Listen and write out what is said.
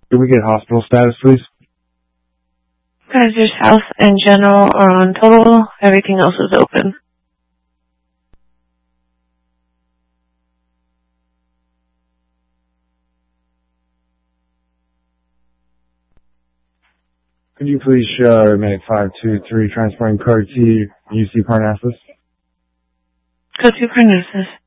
Could we get hospital status, please? Kaiser South and General are on total. Everything else is open. Could you please show Medic 523 transporting code to UC Parnassus? Go to Parnassus.